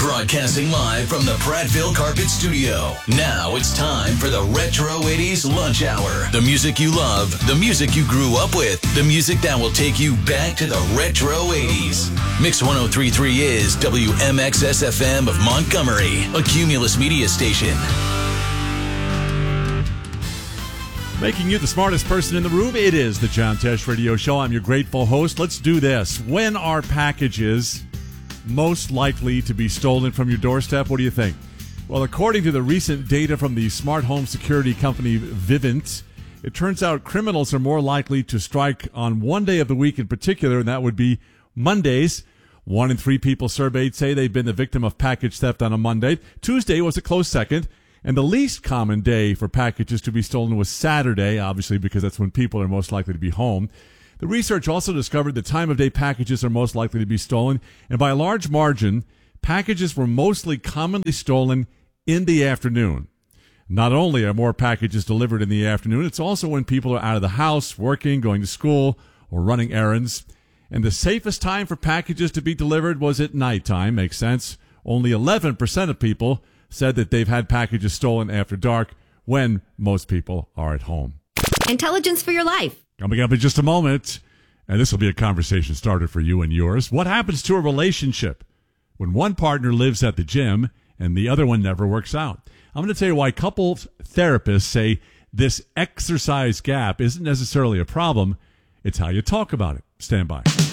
Broadcasting live from the Prattville Carpet Studio. Now it's time for the Retro 80s Lunch Hour. The music you love, the music you grew up with, the music that will take you back to the Retro 80s. Mix 103.3 is WMXS-FM of Montgomery, a Cumulus media station. Making you the smartest person in the room, it is the John Tesh Radio Show. I'm your grateful host. Let's do this. When are packages most likely to be stolen from your doorstep? What do you think? Well, according to the recent data from the smart home security company Vivint, it turns out criminals are more likely to strike on one day of the week in particular, and that would be Mondays. 1 in 3 people surveyed say they've been the victim of package theft on a Monday. Tuesday was a close second. And the least common day for packages to be stolen was Saturday, obviously, because that's when people are most likely to be home. The research also discovered the time of day packages are most likely to be stolen, and by a large margin, packages were mostly commonly stolen in the afternoon. Not only are more packages delivered in the afternoon, it's also when people are out of the house, working, going to school, or running errands. And the safest time for packages to be delivered was at nighttime. Makes sense. Only 11% of people said that they've had packages stolen after dark, when most people are at home. Intelligence for your life. Coming up in just a moment, and this will be a conversation starter for you and yours. What happens to a relationship when one partner lives at the gym and the other one never works out? I'm going to tell you why couples therapists say this exercise gap isn't necessarily a problem. It's how you talk about it. Stand by.